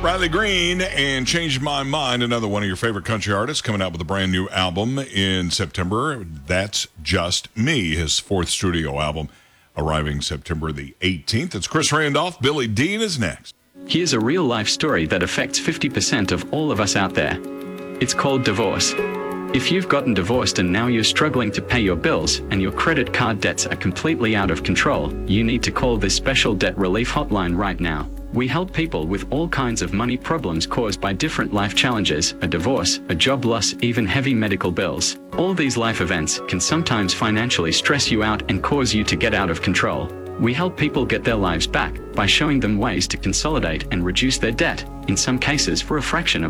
Riley Green and Changed My Mind, another one of your favorite country artists, coming out with a brand new album in September. That's Just Me, his fourth studio album, arriving September the 18th. It's Chris Randolph. Billy Dean is next. Here's a real-life story that affects 50% of all of us out there. It's called divorce. If you've gotten divorced and now you're struggling to pay your bills and your credit card debts are completely out of control, you need to call this special debt relief hotline right now. We help people with all kinds of money problems caused by different life challenges, a divorce, a job loss, even heavy medical bills. All these life events can sometimes financially stress you out and cause you to get out of control. We help people get their lives back by showing them ways to consolidate and reduce their debt, in some cases for a fraction of